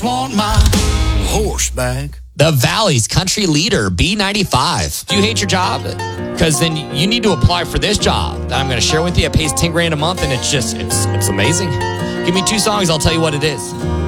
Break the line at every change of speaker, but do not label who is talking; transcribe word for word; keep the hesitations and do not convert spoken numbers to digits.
just want my horse back.
The Valley's country leader, B ninety-five. Do you hate your job? Because then you need to apply for this job that I'm going to share with you. It pays ten grand a month, and it's just, it's, it's amazing. Give me two songs, I'll tell you what it is.